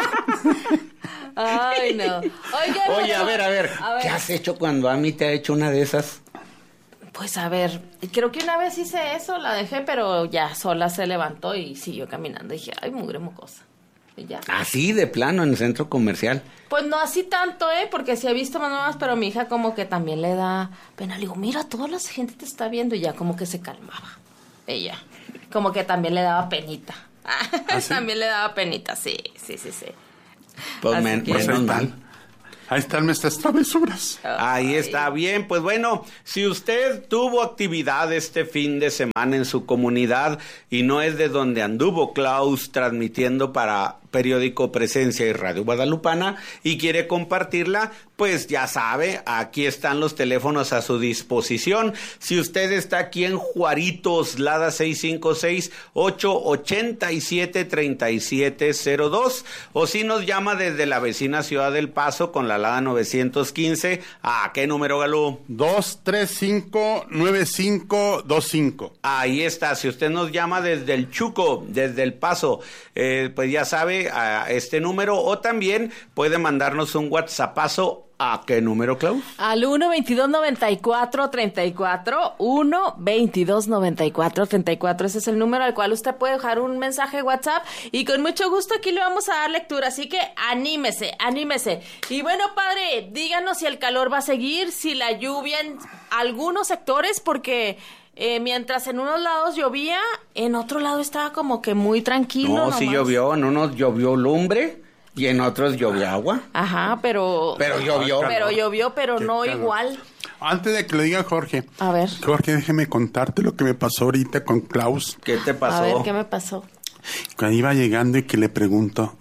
[SPEAKER 5] Ay, no. Oiga,
[SPEAKER 7] Oye, a ver, a ver,
[SPEAKER 5] a ver.
[SPEAKER 7] ¿qué has hecho cuando Ami te ha hecho una de esas?
[SPEAKER 5] Pues a ver, creo que una vez hice eso, la dejé, pero ya sola se levantó y siguió caminando. Y dije, ay, mugre mocosa. Y ya.
[SPEAKER 7] Así de plano en el centro comercial.
[SPEAKER 5] Pues no así tanto, ¿eh? Porque sí he visto más nuevas, pero mi hija como que también le da pena. Le digo, mira, toda la gente te está viendo. Y ya como que se calmaba. Ella. Como que también le daba penita.
[SPEAKER 6] ¿Ah, sí?
[SPEAKER 5] También le daba penita, sí, sí, sí, sí.
[SPEAKER 7] Pues
[SPEAKER 5] Así
[SPEAKER 7] men-
[SPEAKER 5] que-
[SPEAKER 6] Pues
[SPEAKER 7] menos
[SPEAKER 6] ahí
[SPEAKER 7] mal.
[SPEAKER 6] están. Ahí están nuestras travesuras.
[SPEAKER 7] Ahí está bien, pues bueno, si usted tuvo actividad este fin de semana en su comunidad y no es de donde anduvo Klaus transmitiendo para Periódico Presencia y Radio Guadalupana y quiere compartirla, pues ya sabe, aquí están los teléfonos a su disposición. Si usted está aquí en Juaritos, Lada seis cinco seis, ocho ocho siete, tres siete cero dos, o si nos llama desde la vecina Ciudad del Paso con la Lada novecientos quince, ¿a qué número, Galú?
[SPEAKER 6] dos tres cinco nueve cinco dos cinco.
[SPEAKER 7] Ahí está, si usted nos llama desde el Chuco, desde el Paso, eh, pues ya sabe a este número, o también puede mandarnos un WhatsAppazo. ¿A qué número, Klaus?
[SPEAKER 5] Al uno veintidós noventa y cuatro treinta y cuatro, uno veintidós noventa y cuatro treinta y cuatro. Ese es el número al cual usted puede dejar un mensaje de WhatsApp y con mucho gusto aquí le vamos a dar lectura. Así que anímese, anímese. Y bueno, padre, díganos si el calor va a seguir, si la lluvia en algunos sectores, porque eh, mientras en unos lados llovía, en otro lado estaba como que muy tranquilo.
[SPEAKER 7] No,
[SPEAKER 5] nomás.
[SPEAKER 7] sí llovió, en unos llovió lumbre y en otros llovió agua.
[SPEAKER 5] Ajá, pero...
[SPEAKER 7] Pero llovió.
[SPEAKER 5] Pero llovió, pero
[SPEAKER 6] Qué
[SPEAKER 5] no
[SPEAKER 6] calor.
[SPEAKER 5] igual.
[SPEAKER 6] Antes de que lo diga Jorge.
[SPEAKER 5] A ver.
[SPEAKER 6] Jorge, déjeme contarte lo que me pasó ahorita con Klaus.
[SPEAKER 7] ¿Qué te pasó?
[SPEAKER 5] A ver, ¿qué me pasó?
[SPEAKER 6] Cuando iba llegando y que le pregunto,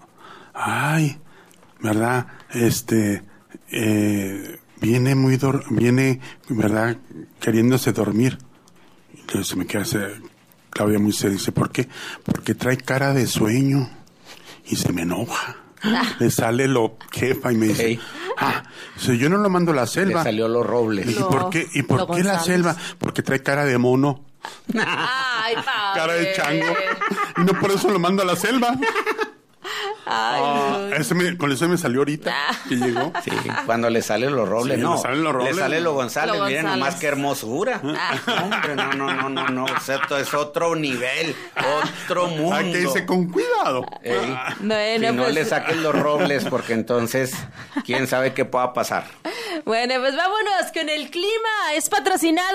[SPEAKER 6] ay, ¿verdad? Este, eh, viene muy, dor viene, ¿verdad? Queriéndose dormir. Entonces se me queda hacer, Claudia muy seria, dice, ¿por qué? Porque trae cara de sueño y se me enoja. Le sale lo jefa y me dice,
[SPEAKER 7] Hey.
[SPEAKER 6] ah, dice, yo no lo mando a la
[SPEAKER 7] Le
[SPEAKER 6] selva.
[SPEAKER 7] salió los robles.
[SPEAKER 6] ¿Y
[SPEAKER 5] Lo-
[SPEAKER 6] por qué, y por
[SPEAKER 5] lo
[SPEAKER 6] qué la
[SPEAKER 5] González.
[SPEAKER 6] selva? Porque trae cara de mono,
[SPEAKER 5] Ay, padre.
[SPEAKER 6] cara de chango. Y no por eso lo mando a la selva.
[SPEAKER 5] Ay,
[SPEAKER 6] Ah, ese me- con eso me salió ahorita que llegó.
[SPEAKER 7] Sí, cuando le salen los robles,
[SPEAKER 6] Sí,
[SPEAKER 7] no.
[SPEAKER 6] le salen los robles.
[SPEAKER 7] Le sale lo González,
[SPEAKER 5] Lo
[SPEAKER 7] miren
[SPEAKER 5] González.
[SPEAKER 7] nomás qué hermosura. Hombre, no, no, no, no, no. Esto es otro nivel, otro mundo.
[SPEAKER 6] Ah, que dice con cuidado.
[SPEAKER 7] Ey,
[SPEAKER 5] Bueno,
[SPEAKER 7] si no
[SPEAKER 5] pues-
[SPEAKER 7] le saquen los robles, porque entonces, quién sabe qué pueda pasar.
[SPEAKER 5] Bueno, pues vámonos con el clima. Es patrocinado.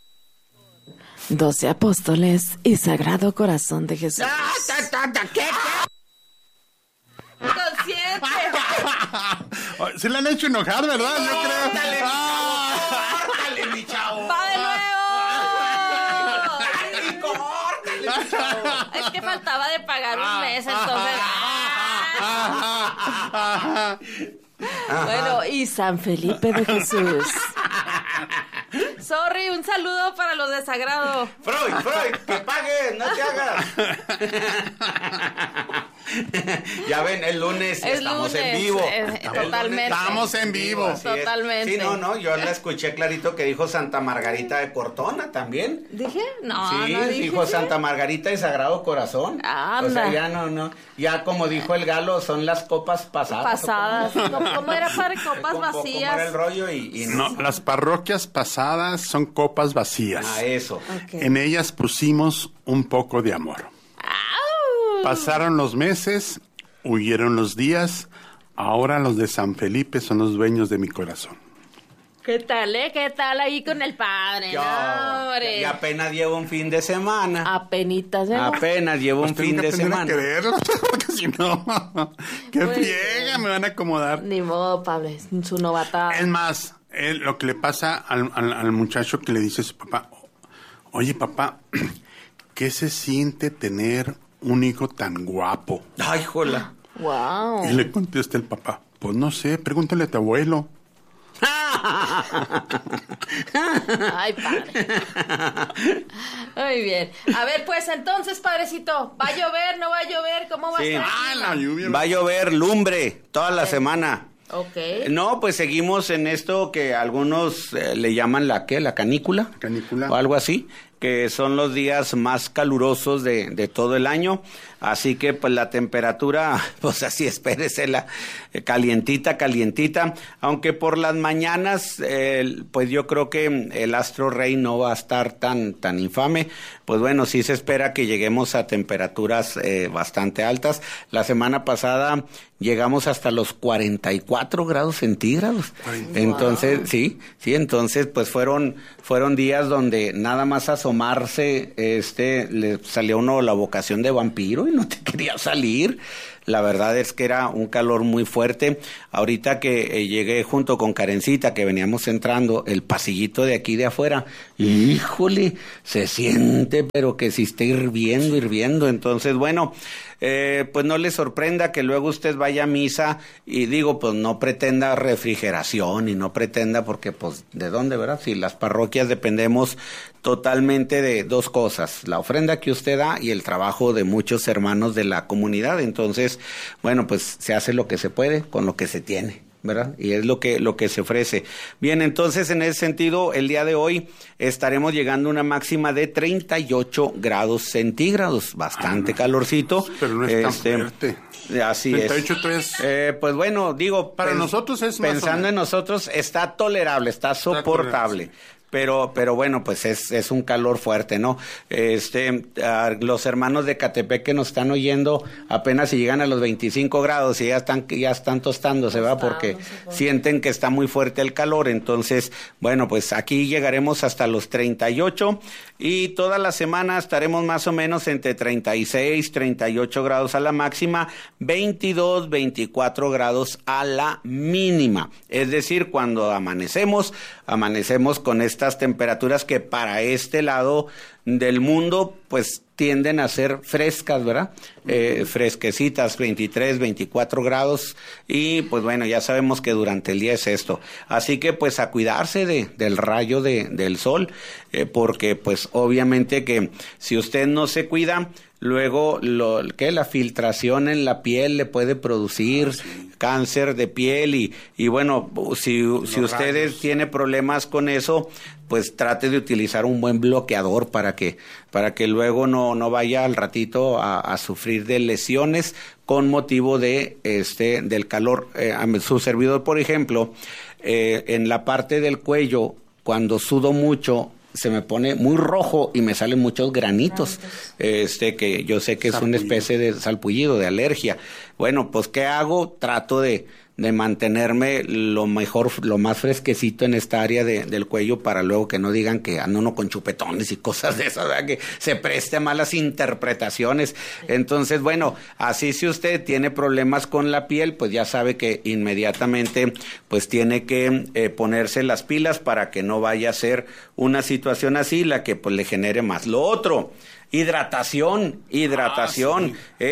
[SPEAKER 5] Doce apóstoles y Sagrado Corazón de Jesús.
[SPEAKER 7] ¿Qué?
[SPEAKER 5] Consciente.
[SPEAKER 6] Se le han hecho enojar, ¿verdad? Yo creo.
[SPEAKER 7] Córtale,
[SPEAKER 6] Ah.
[SPEAKER 7] córtale, mi chavo.
[SPEAKER 5] ¡Va de nuevo!
[SPEAKER 7] Córtale, mi chavo.
[SPEAKER 5] Es que faltaba de pagar un mes, entonces...
[SPEAKER 7] Ajá.
[SPEAKER 5] Bueno, y San Felipe de Jesús. Sorry, un saludo para los de Sagrado.
[SPEAKER 7] Freud, Freud, que pague, no te hagas. Ya ven, el lunes
[SPEAKER 5] Es
[SPEAKER 7] estamos
[SPEAKER 5] lunes,
[SPEAKER 7] en vivo.
[SPEAKER 5] eh,
[SPEAKER 7] El lunes
[SPEAKER 5] totalmente.
[SPEAKER 6] Estamos en vivo.
[SPEAKER 7] así es.
[SPEAKER 5] Totalmente.
[SPEAKER 7] Sí, no, no, yo la escuché clarito que dijo Santa Margarita de Cortona también.
[SPEAKER 5] ¿Dije? No,
[SPEAKER 7] Sí,
[SPEAKER 5] no dije.
[SPEAKER 7] dijo Santa Margarita de Sagrado Corazón.
[SPEAKER 5] Anda.
[SPEAKER 7] O sea, ya no, no. Ya como dijo el galo, son las copas pasadas.
[SPEAKER 5] Pasadas.
[SPEAKER 7] ¿o cómo?
[SPEAKER 5] ¿Cómo, cómo era para copas
[SPEAKER 7] ¿Cómo- cómo
[SPEAKER 5] vacías?
[SPEAKER 7] era el rollo? Y, y
[SPEAKER 6] No, las parroquias pasadas son copas vacías.
[SPEAKER 7] Ah, eso.
[SPEAKER 5] Ok.
[SPEAKER 6] En ellas pusimos un poco de amor.
[SPEAKER 5] ¡Au!
[SPEAKER 6] Pasaron los meses, huyeron los días, ahora los de San Felipe son los dueños de mi corazón.
[SPEAKER 5] ¿Qué tal, eh? ¿Qué tal ahí con el padre?
[SPEAKER 7] Yo,
[SPEAKER 5] No, hombre.
[SPEAKER 7] y apenas llevo un fin de semana.
[SPEAKER 5] Apenitas, ¿eh?
[SPEAKER 7] Apenas llevo un
[SPEAKER 6] Pues
[SPEAKER 7] fin
[SPEAKER 6] tengo
[SPEAKER 7] de
[SPEAKER 6] que aprender a
[SPEAKER 7] semana.
[SPEAKER 6] quererlo, porque si no, qué
[SPEAKER 5] Muy
[SPEAKER 6] friega,
[SPEAKER 5] bien.
[SPEAKER 6] me van a acomodar.
[SPEAKER 5] Ni modo, Pablo, es su novatada.
[SPEAKER 6] Es más, él, lo que le pasa al, al, al muchacho que le dice a su papá, oye papá, ¿qué se siente tener un hijo tan guapo?
[SPEAKER 7] Ay, jola.
[SPEAKER 5] Wow.
[SPEAKER 6] Y le contesta el papá, pues no sé, pregúntale a tu abuelo.
[SPEAKER 5] Ay, padre. Muy bien. A ver, pues entonces, padrecito, ¿va a llover? ¿No va a llover? ¿Cómo va
[SPEAKER 7] Sí.
[SPEAKER 5] a estar?
[SPEAKER 6] Ah, la lluvia.
[SPEAKER 7] Va a llover lumbre toda la
[SPEAKER 5] Ok.
[SPEAKER 7] semana.
[SPEAKER 5] Ok.
[SPEAKER 7] No, pues seguimos en esto que algunos eh, le llaman la ¿qué? La canícula.
[SPEAKER 6] Canícula.
[SPEAKER 7] O algo así, que son los días más calurosos de, de todo el año. Así que pues la temperatura, pues así espéresela, eh, calientita, calientita. Aunque por las mañanas, eh, pues yo creo que el astro rey no va a estar tan, tan infame. Pues bueno, sí se espera que lleguemos a temperaturas eh, bastante altas. La semana pasada llegamos hasta los cuarenta y cuatro grados centígrados. Entonces, sí, sí, entonces pues fueron, fueron días donde nada más asomarse, este, le salió a uno la vocación de vampiro y no te quería salir. La verdad es que era un calor muy fuerte. Ahorita que eh, llegué junto con Karencita, que veníamos entrando, el pasillito de aquí de afuera, híjole, se siente, pero que si está hirviendo, hirviendo. Entonces, bueno, eh, pues no le sorprenda que luego usted vaya a misa y digo, pues no pretenda refrigeración y no pretenda, porque pues, ¿de dónde, verdad? Si las parroquias dependemos totalmente de dos cosas, la ofrenda que usted da y el trabajo de muchos hermanos de la comunidad. Entonces, bueno, pues se hace lo que se puede con lo que se tiene, ¿verdad? Y es lo que lo que se ofrece. Bien, entonces en ese sentido, el día de hoy estaremos llegando a una máxima de treinta y ocho grados centígrados, bastante
[SPEAKER 6] Ah,
[SPEAKER 7] calorcito.
[SPEAKER 6] pero no es tan fuerte.
[SPEAKER 7] Así
[SPEAKER 6] treinta y
[SPEAKER 7] es.
[SPEAKER 6] ocho todavía es-
[SPEAKER 7] Eh, pues bueno, digo,
[SPEAKER 6] Para nosotros es más o
[SPEAKER 7] pensando
[SPEAKER 6] menos.
[SPEAKER 7] en nosotros está tolerable, está soportable.
[SPEAKER 6] tolerable,
[SPEAKER 7] Pero, pero bueno, pues es, es un calor fuerte, ¿no? Este, ah, los hermanos de Catepec que nos están oyendo apenas si llegan a los veinticinco grados y ya están, ya están tostándose, ¿verdad? Porque
[SPEAKER 5] Tostándose,
[SPEAKER 7] sienten que está muy fuerte el calor. Entonces, bueno, pues aquí llegaremos hasta los treinta y ocho y toda la semana estaremos más o menos entre treinta y seis, treinta y ocho grados a la máxima, veintidós, veinticuatro grados a la mínima. Es decir, cuando amanecemos, amanecemos con estas temperaturas que para este lado del mundo pues tienden a ser frescas, ¿verdad? Eh, fresquecitas, veintitrés, veinticuatro grados y pues bueno, ya sabemos que durante el día es esto. Así que pues a cuidarse de, del rayo de, del sol, eh, porque pues obviamente que si usted no se cuida, luego lo que la filtración en la piel le puede producir cáncer de piel y, y bueno, si, si ustedes
[SPEAKER 6] rayos.
[SPEAKER 7] tiene problemas con eso, pues trate de utilizar un buen bloqueador para que para que luego no no vaya al ratito a, a sufrir de lesiones con motivo de este del calor. Eh, a mi- su servidor, por ejemplo, eh, en la parte del cuello, cuando sudo mucho, se me pone muy rojo y me salen muchos granitos, este que yo sé que es una
[SPEAKER 6] Sarpullido.
[SPEAKER 7] especie de salpullido, de alergia. Bueno, pues ¿qué hago? Trato de, de mantenerme lo mejor, lo más fresquecito en esta área de, del cuello para luego que no digan que ando uno con chupetones y cosas de esas, ¿verdad? Que se preste a malas interpretaciones. Entonces, bueno, así si usted tiene problemas con la piel, pues ya sabe que inmediatamente pues tiene que eh, ponerse las pilas para que no vaya a ser una situación así la que pues le genere más. Lo otro, hidratación, hidratación
[SPEAKER 6] Ah, sí.
[SPEAKER 7] es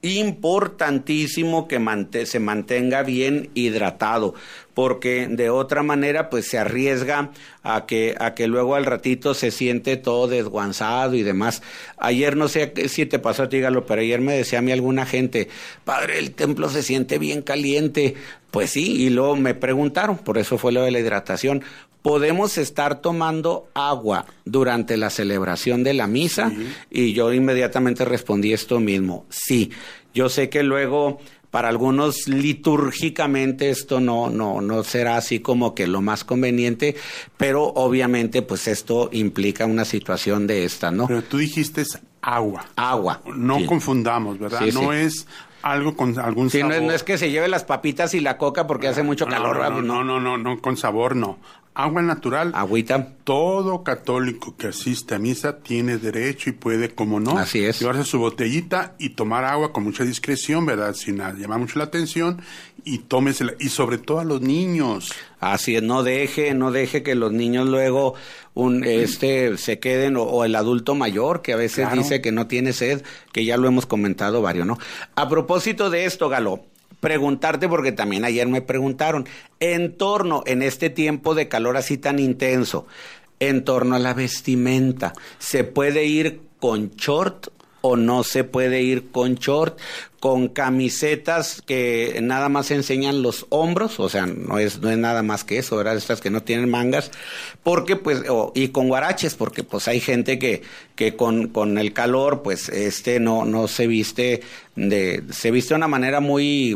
[SPEAKER 7] importantísimo que mant- se mantenga bien hidratado, porque de otra manera pues se arriesga a que a que luego al ratito se siente todo desguanzado y demás. Ayer no sé si te pasó a ti, Galo, pero ayer me decía a mí alguna gente, padre, el templo se siente bien caliente. Pues sí, y luego me preguntaron, por eso fue lo de la hidratación. ¿Podemos estar tomando agua durante la celebración de la misa? Sí. Y yo inmediatamente respondí esto mismo, sí. Yo sé que luego para algunos litúrgicamente esto no, no, no será así como que lo más conveniente, pero obviamente pues esto implica una situación de esta, ¿no?
[SPEAKER 6] Pero tú dijiste agua.
[SPEAKER 7] Agua.
[SPEAKER 6] No
[SPEAKER 7] sí.
[SPEAKER 6] confundamos, ¿verdad?
[SPEAKER 7] Sí,
[SPEAKER 6] no
[SPEAKER 7] sí.
[SPEAKER 6] es algo con algún
[SPEAKER 7] sí,
[SPEAKER 6] sabor.
[SPEAKER 7] No, no es que se lleve las papitas y la coca porque hace mucho calor.
[SPEAKER 6] No, no, no, no, no, no, con sabor no. Agua natural.
[SPEAKER 7] Agüita.
[SPEAKER 6] Todo católico que asiste a misa tiene derecho y puede, como no,
[SPEAKER 7] así es,
[SPEAKER 6] llevarse su botellita y tomar agua con mucha discreción, ¿verdad? Sin llamar mucho la atención, y tómesela, y sobre todo a los niños.
[SPEAKER 7] Así es, no deje, no deje que los niños luego un este se queden, o, o el adulto mayor que a veces claro. dice que no tiene sed, que ya lo hemos comentado varios, ¿no? A propósito de esto, Galo, preguntarte, porque también ayer me preguntaron, en torno, en este tiempo de calor así tan intenso, en torno a la vestimenta, ¿se puede ir con short o no se puede ir con short? Con camisetas que nada más enseñan los hombros, o sea, no es no es nada más que eso, ¿verdad? Estas que no tienen mangas, porque pues, oh, y con guaraches, porque pues hay gente que, que con, con el calor, pues este no, no se viste de, se viste de una manera muy,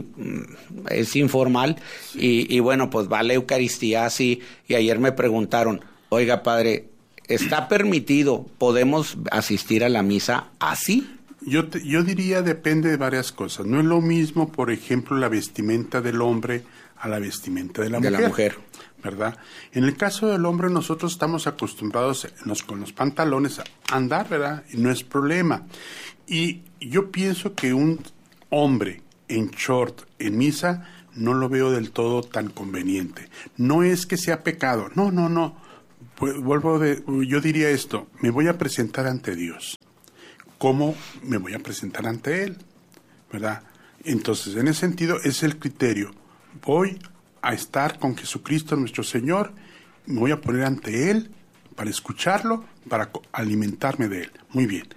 [SPEAKER 7] es informal, y, y bueno, pues va a la Eucaristía así, y ayer me preguntaron, oiga padre, ¿está permitido, podemos asistir a la misa así?
[SPEAKER 6] Yo, te, yo diría depende de varias cosas. No es lo mismo, por ejemplo, la vestimenta del hombre a la vestimenta de la
[SPEAKER 7] de
[SPEAKER 6] mujer.
[SPEAKER 7] la mujer.
[SPEAKER 6] ¿Verdad? En el caso del hombre, nosotros estamos acostumbrados nos, con los pantalones a andar, ¿verdad? Y no es problema. Y yo pienso que un hombre en short en misa no lo veo del todo tan conveniente. No es que sea pecado. No, no, no. Pues, vuelvo de, yo diría esto, me voy a presentar ante Dios. ¿Cómo me voy a presentar ante Él? ¿Verdad? Entonces, en ese sentido, es el criterio. Voy a estar con Jesucristo nuestro Señor, me voy a poner ante Él para escucharlo, para alimentarme de Él. Muy bien.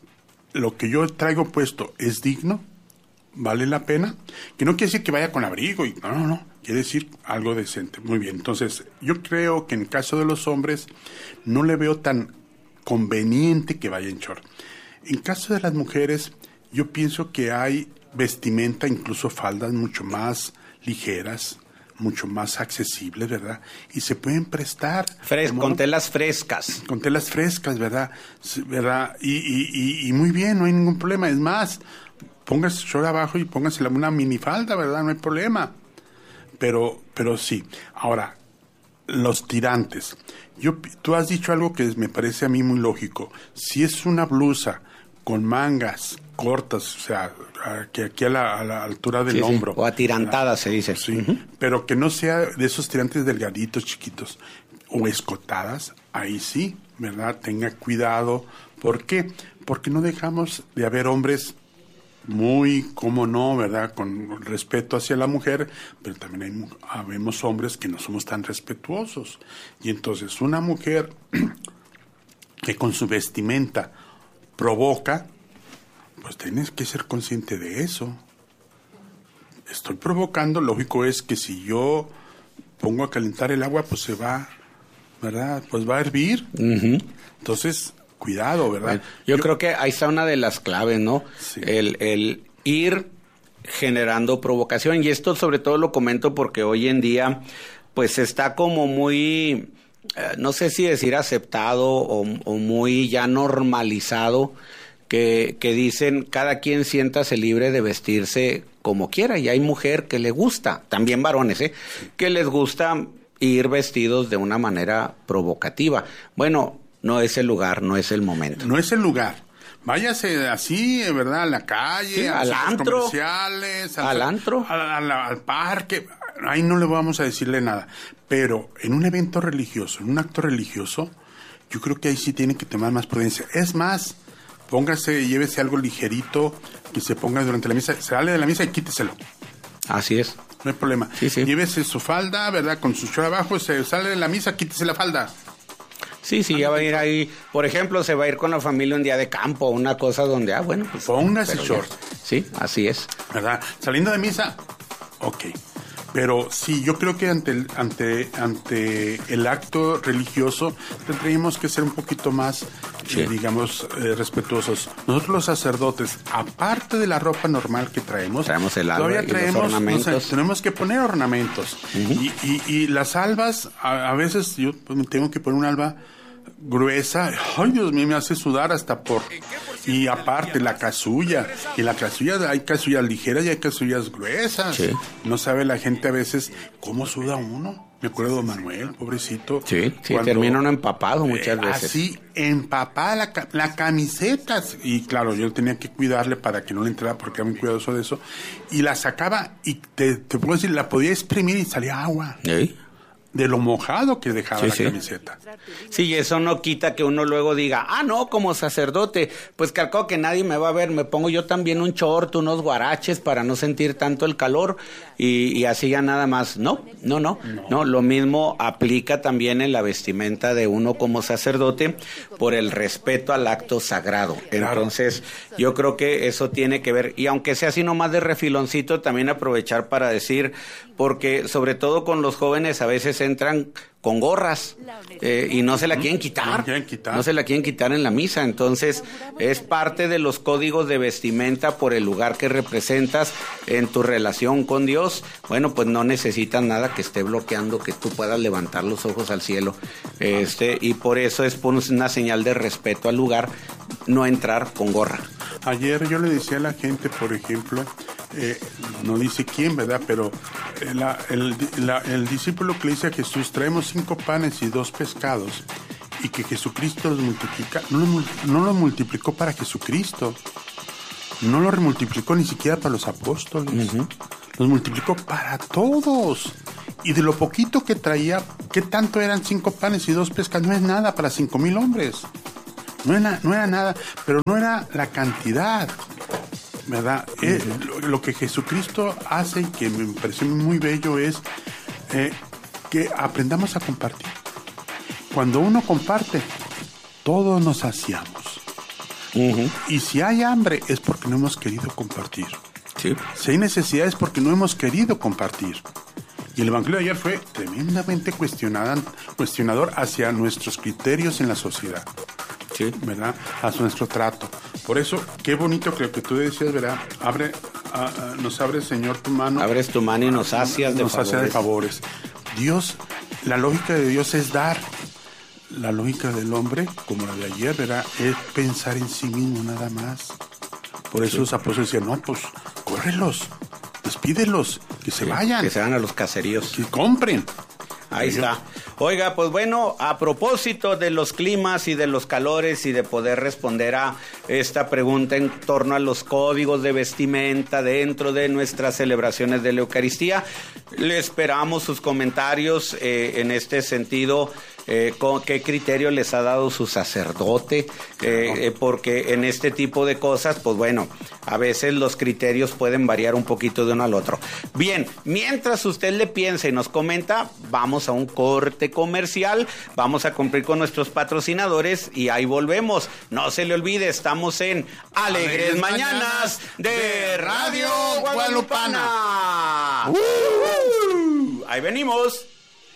[SPEAKER 6] Lo que yo traigo puesto es digno, vale la pena, que no quiere decir que vaya con abrigo, y no, no, no, quiere decir algo decente. Muy bien, entonces, yo creo que en el caso de los hombres, no le veo tan conveniente que vaya en short. En caso de las mujeres, yo pienso que hay vestimenta, incluso faldas mucho más ligeras, mucho más accesibles, ¿verdad? Y se pueden prestar.
[SPEAKER 7] Fres- con no? telas frescas.
[SPEAKER 6] Con telas frescas, ¿verdad? ¿verdad? Y, y, y, y muy bien, no hay ningún problema. Es más, póngase short abajo y póngase una minifalda, ¿verdad? No hay problema. Pero, pero sí. Ahora, los tirantes. Yo, tú has dicho algo que me parece a mí muy lógico. Si es una blusa con mangas cortas, o sea, que aquí a la, a la altura del
[SPEAKER 7] sí,
[SPEAKER 6] hombro.
[SPEAKER 7] Sí. O atirantada se dice.
[SPEAKER 6] Sí, uh-huh. Pero que no sea de esos tirantes delgaditos, chiquitos, o escotadas, ahí sí, ¿verdad? Tenga cuidado. ¿Por qué? Porque no dejamos de haber hombres muy, cómo no, ¿verdad? Con respeto hacia la mujer, pero también hay, habemos hombres que no somos tan respetuosos. Y entonces una mujer que con su vestimenta provoca, pues tienes que ser consciente de eso. Estoy provocando, lógico es que si yo pongo a calentar el agua, pues se va, ¿verdad? Pues va a hervir. Uh-huh. Entonces, cuidado, ¿verdad?
[SPEAKER 7] Bueno, yo, yo creo que ahí está una de las claves, ¿no? Sí. El, el ir generando provocación. Y esto sobre todo lo comento porque hoy en día, pues está como muy, eh, no sé si decir aceptado o, o muy ya normalizado, que, que dicen cada quien siéntase libre de vestirse como quiera. Y hay mujer que le gusta, también varones, ¿eh? Que les gusta ir vestidos de una manera provocativa. Bueno, no es el lugar, no es el momento.
[SPEAKER 6] No es el lugar. Váyase así, ¿verdad? A la calle,
[SPEAKER 7] sí,
[SPEAKER 6] a
[SPEAKER 7] al
[SPEAKER 6] los
[SPEAKER 7] antro,
[SPEAKER 6] comerciales,
[SPEAKER 7] al, al antro,
[SPEAKER 6] al, al, al parque. Ahí no le vamos a decirle nada. Pero en un evento religioso, en un acto religioso, yo creo que ahí sí tienen que tomar más prudencia. Es más, póngase, llévese algo ligerito y se ponga durante la misa, sale de la misa y quíteselo.
[SPEAKER 7] Así es.
[SPEAKER 6] No hay problema.
[SPEAKER 7] Sí, sí.
[SPEAKER 6] Llévese su falda, ¿verdad? Con su short abajo, se sale de la misa, quítese la falda.
[SPEAKER 7] Sí, sí, ya va a ir ahí, por ejemplo, se va a ir con la familia un día de campo, una cosa donde, ah, bueno, pues...
[SPEAKER 6] Póngase short.
[SPEAKER 7] Ya. Sí, así es.
[SPEAKER 6] ¿Verdad? Saliendo de misa, ok. Pero sí, yo creo que ante el, ante, ante el acto religioso tendríamos que ser un poquito más, sí. eh, digamos, eh, respetuosos. Nosotros los sacerdotes, aparte de la ropa normal que traemos,
[SPEAKER 7] traemos el alba
[SPEAKER 6] todavía
[SPEAKER 7] y
[SPEAKER 6] traemos,
[SPEAKER 7] los ornamentos.
[SPEAKER 6] O sea, tenemos que poner ornamentos. Uh-huh. y, y, y las albas, a, a veces yo tengo que poner un alba gruesa, ay Dios mío, me hace sudar hasta por... Y aparte la casulla, y la casulla, hay casullas ligeras y hay casullas gruesas. Sí. No sabe la gente a veces cómo suda uno. Me acuerdo de don Manuel, pobrecito.
[SPEAKER 7] Sí, sí, cuando, termina uno empapado muchas
[SPEAKER 6] eh,
[SPEAKER 7] veces.
[SPEAKER 6] Así, empapada la, la camiseta. Y claro, yo tenía que cuidarle para que no le entrara porque era muy cuidadoso de eso. Y la sacaba y te, te puedo decir, la podía exprimir y salía agua. ¿Sí? De lo mojado que dejaba sí, la sí. camiseta.
[SPEAKER 7] Sí, eso no quita que uno luego diga, ah, no, como sacerdote, pues que al cabo que nadie me va a ver, me pongo yo también un short, unos guaraches para no sentir tanto el calor y, y así ya nada más. No, no, no, no, no, lo mismo aplica también en la vestimenta de uno como sacerdote por el respeto al acto sagrado. Claro. Entonces, yo creo que eso tiene que ver, y aunque sea así nomás de refiloncito, también aprovechar para decir, porque sobre todo con los jóvenes a veces entran con gorras eh, y no se la quieren quitar, no, quieren quitar, no se la quieren quitar en la misa. Entonces es parte de los códigos de vestimenta por el lugar que representas en tu relación con Dios. Bueno, pues no necesitas nada que esté bloqueando que tú puedas levantar los ojos al cielo, este y por eso es una señal de respeto al lugar no entrar con gorra.
[SPEAKER 6] Ayer yo le decía a la gente, por ejemplo, eh, no dice quién, ¿verdad? Pero eh, la, el, la, el discípulo que le dice a Jesús, traemos cinco panes y dos pescados, y que Jesucristo los multiplica, no lo, no lo multiplicó para Jesucristo, no lo remultiplicó ni siquiera para los apóstoles, uh-huh. los multiplicó para todos. Y de lo poquito que traía, ¿qué tanto eran cinco panes y dos pescados? No es nada para cinco mil hombres. No era, no era nada, pero no era la cantidad, ¿verdad? Uh-huh. Eh, lo, lo que Jesucristo hace y que me pareció muy bello es eh, que aprendamos a compartir. Cuando uno comparte, todos nos saciamos. Uh-huh. Y si hay hambre es porque no hemos querido compartir. Sí. Si hay necesidad es porque no hemos querido compartir. Y el Evangelio de ayer fue tremendamente cuestionador hacia nuestros criterios en la sociedad. Sí. ¿Verdad? A nuestro trato. Por eso, qué bonito que lo que tú decías, ¿verdad? Abre, a, a, nos abre, Señor, tu mano.
[SPEAKER 7] Abres tu mano y nos sacias de
[SPEAKER 6] nos
[SPEAKER 7] favores.
[SPEAKER 6] Nos sacia de favores. Dios, la lógica de Dios es dar. La lógica del hombre, como la de ayer, ¿verdad? Es pensar en sí mismo nada más. Por eso sí. Los apóstoles decían, no, pues, córrelos, despídelos, que se sí, vayan.
[SPEAKER 7] Que se vayan a los caseríos.
[SPEAKER 6] Que compren.
[SPEAKER 7] Ahí está. Oiga, pues bueno, a propósito de los climas y de los calores y de poder responder a esta pregunta en torno a los códigos de vestimenta dentro de nuestras celebraciones de la Eucaristía, le esperamos sus comentarios eh, en este sentido. Eh, con qué criterio les ha dado su sacerdote, eh, eh, porque en este tipo de cosas, pues bueno, a veces los criterios pueden variar un poquito de uno al otro. Bien, mientras usted le piensa y nos comenta, vamos a un corte comercial, vamos a cumplir con nuestros patrocinadores y ahí volvemos. No se le olvide, estamos en Alegres, Alegres Mañanas de Radio Guadalupana. Uh-huh. Ahí venimos.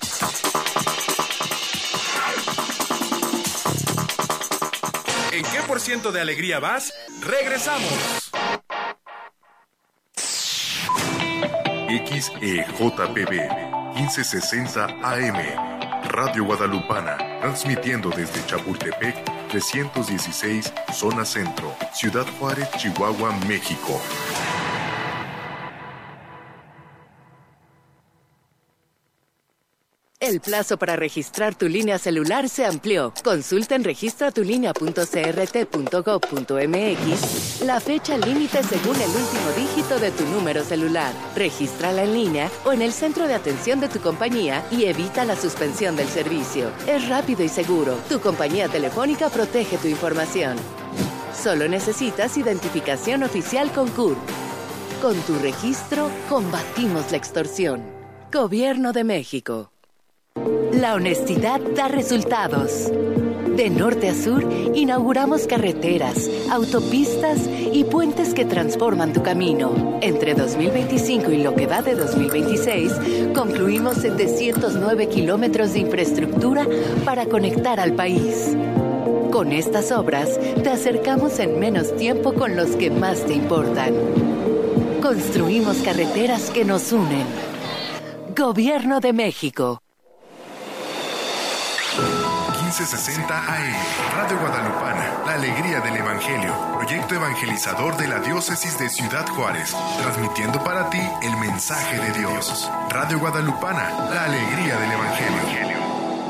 [SPEAKER 4] ¿En qué por ciento de alegría vas? ¡Regresamos!
[SPEAKER 3] X E J P B quince sesenta A M Radio Guadalupana, transmitiendo desde Chapultepec trescientos dieciséis, zona centro, Ciudad Juárez, Chihuahua, México.
[SPEAKER 1] El plazo para registrar tu línea celular se amplió. Consulta en registra tu línea punto c r t punto gob punto m x la fecha límite según el último dígito de tu número celular. Regístrala en línea o en el centro de atención de tu compañía y evita la suspensión del servicio. Es rápido y seguro. Tu compañía telefónica protege tu información. Solo necesitas identificación oficial con C U R P. Con tu registro, combatimos la extorsión. Gobierno de México. La honestidad da resultados. De norte a sur, inauguramos carreteras, autopistas y puentes que transforman tu camino. Entre dos mil veinticinco y lo que va de dos mil veintiséis, concluimos setecientos nueve kilómetros de infraestructura para conectar al país. Con estas obras, te acercamos en menos tiempo con los que más te importan. Construimos carreteras que nos unen. Gobierno de México.
[SPEAKER 3] quince sesenta A M, Radio Guadalupana, la alegría del Evangelio, proyecto evangelizador de la diócesis de Ciudad Juárez, transmitiendo para ti el mensaje de Dios. Radio Guadalupana, la alegría del Evangelio.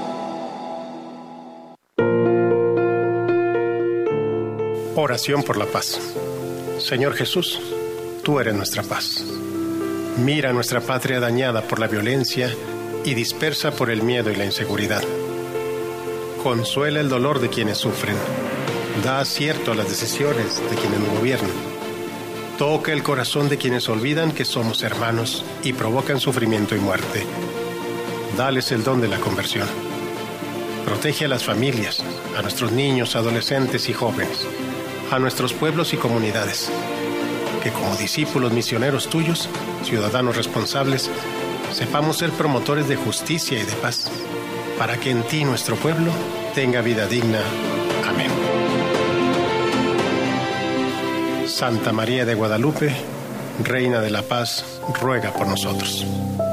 [SPEAKER 8] Oración por la paz. Señor Jesús, tú eres nuestra paz. Mira nuestra patria dañada por la violencia y dispersa por el miedo y la inseguridad. Consuela el dolor de quienes sufren. Da acierto a las decisiones de quienes nos gobiernan. Toca el corazón de quienes olvidan que somos hermanos y provocan sufrimiento y muerte. Dales el don de la conversión. Protege a las familias, a nuestros niños, adolescentes y jóvenes, a nuestros pueblos y comunidades. Que como discípulos misioneros tuyos, ciudadanos responsables, sepamos ser promotores de justicia y de paz, para que en ti nuestro pueblo tenga vida digna. Amén. Santa María de Guadalupe, Reina de la Paz, ruega por nosotros.